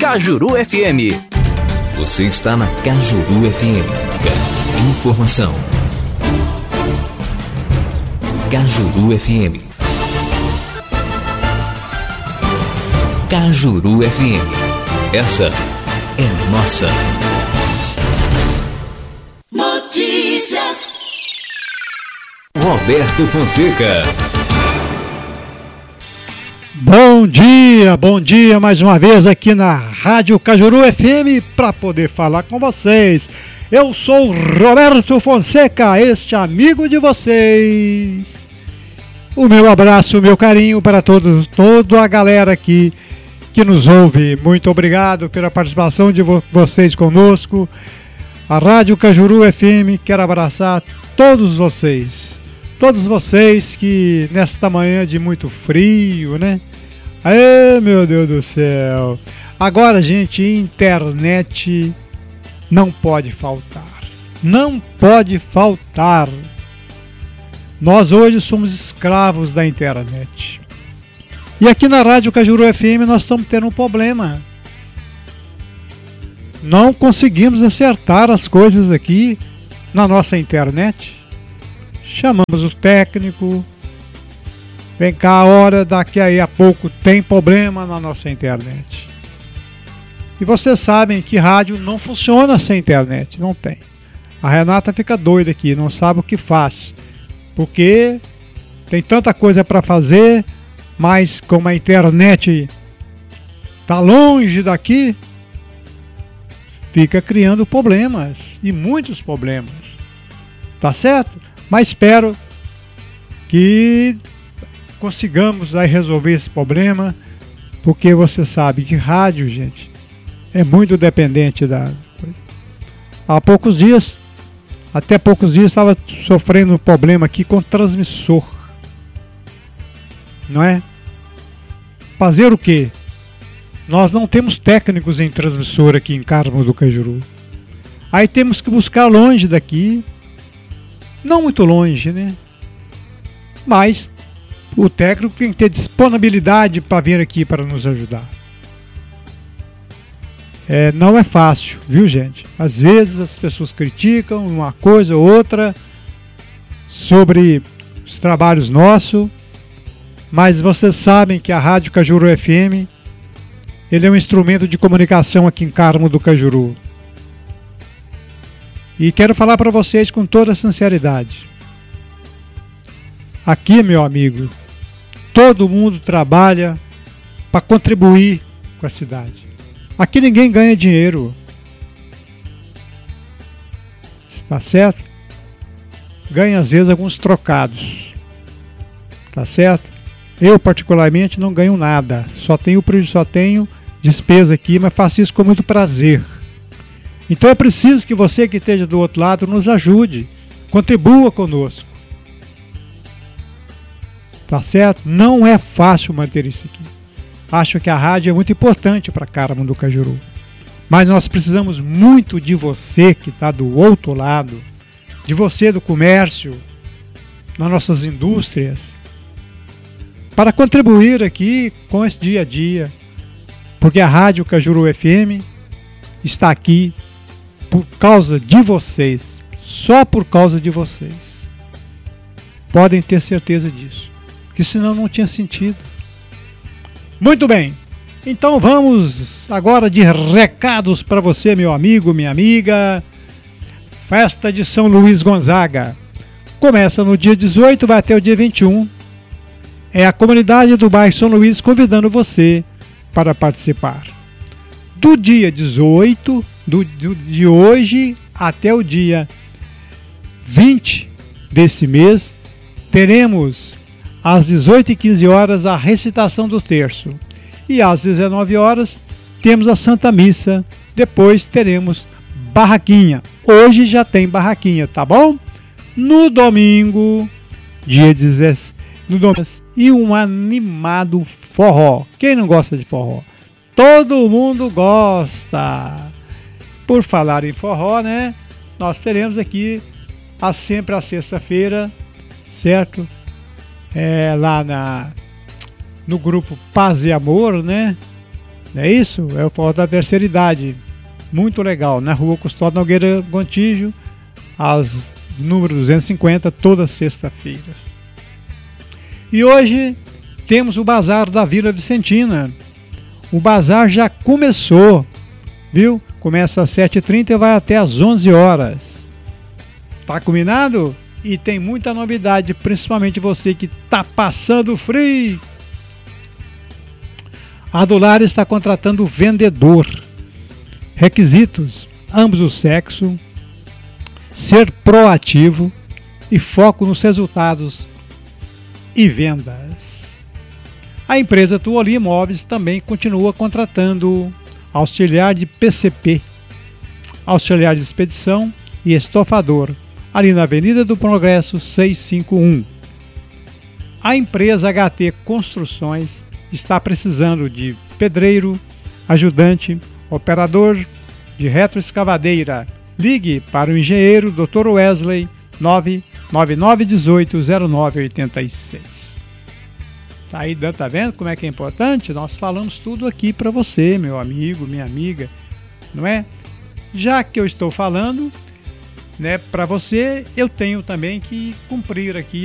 Cajuru FM. Você está na Cajuru FM. Informação. Cajuru FM. Cajuru FM. Essa é nossa. Notícias. Roberto Fonseca. Bom dia mais uma vez aqui na Rádio Cajuru FM para poder falar com vocês. Eu sou Roberto Fonseca, este amigo de vocês. O meu abraço, o meu carinho para toda a galera aqui que nos ouve. Muito obrigado pela participação de vocês conosco. A Rádio Cajuru FM quer abraçar todos vocês que nesta manhã de muito frio, né? Ai, meu Deus do céu. Agora, gente, internet não pode faltar. Não pode faltar. Nós hoje somos escravos da internet. E aqui na Rádio Cajuru FM nós estamos tendo um problema. Não conseguimos acertar as coisas aqui na nossa internet. Chamamos o técnico. Vem cá, a hora, daqui a pouco tem problema na nossa internet. E vocês sabem que rádio não funciona sem internet, não tem. A Renata fica doida aqui, não sabe o que faz. Porque tem tanta coisa para fazer, mas como a internet está longe daqui, fica criando problemas, e muitos problemas. Tá certo? Mas espero que consigamos aí resolver esse problema, porque você sabe que rádio, gente, é muito dependente da coisa. Até poucos dias estava sofrendo um problema aqui com transmissor, não é? Fazer o quê? Nós não temos técnicos em transmissor aqui em Carmo do Cajuru. Aí temos que buscar longe daqui, não muito longe, né? Mas o técnico tem que ter disponibilidade para vir aqui para nos ajudar. Não é fácil, viu, gente? Às vezes as pessoas criticam uma coisa ou outra sobre os trabalhos nossos, mas vocês sabem que a Rádio Cajuru FM ele é um instrumento de comunicação aqui em Carmo do Cajuru. E quero falar para vocês com toda sinceridade. Aqui, meu amigo, todo mundo trabalha para contribuir com a cidade. Aqui ninguém ganha dinheiro. Tá certo? Ganha às vezes alguns trocados. Tá certo? Eu particularmente não ganho nada. Só tenho despesa aqui, mas faço isso com muito prazer. Então é preciso que você que esteja do outro lado nos ajude. Contribua conosco. Tá certo? Não é fácil manter isso aqui. Acho que a rádio é muito importante para Carmo do Cajuru. Mas nós precisamos muito de você que está do outro lado, de você do comércio, nas nossas indústrias, para contribuir aqui com esse dia a dia. Porque a Rádio Cajuru FM está aqui por causa de vocês. Só por causa de vocês. Podem ter certeza disso. Que senão não tinha sentido. Muito bem, então vamos agora de recados para você, meu amigo, minha amiga. Festa de São Luís Gonzaga. Começa no dia 18, vai até o dia 21. É a comunidade do bairro São Luís convidando você para participar. Do dia 18, de hoje até o dia 20 desse mês, teremos às 18h15 a recitação do terço. E às 19h temos a Santa Missa. Depois teremos barraquinha. Hoje já tem barraquinha, tá bom? No domingo, dia 17, e um animado forró. Quem não gosta de forró? Todo mundo gosta. Por falar em forró, né? Nós teremos aqui sempre a sexta-feira, certo? Lá no grupo Paz e Amor, né? Não é isso? É o Forró da Terceira Idade. Muito legal. Na rua Custódio Nogueira Gontijo, às número 250, todas sexta-feiras. E hoje temos o Bazar da Vila Vicentina. O bazar já começou, viu? Começa às 7h30 e vai até às 11 horas. Tá combinado? E tem muita novidade, principalmente você que tá passando frio. A Adular está contratando vendedor. Requisitos: ambos os sexos, ser proativo e foco nos resultados e vendas. A empresa Tuoli Imóveis também continua contratando auxiliar de PCP, auxiliar de expedição e estofador, ali na Avenida do Progresso 651. A empresa HT Construções está precisando de pedreiro, ajudante, operador de retroescavadeira. Ligue para o engenheiro Dr. Wesley 999180986. Tá aí, tá vendo como é que é importante? Nós falamos tudo aqui para você, meu amigo, minha amiga, não é? Já que eu estou falando, né, para você, eu tenho também que cumprir aqui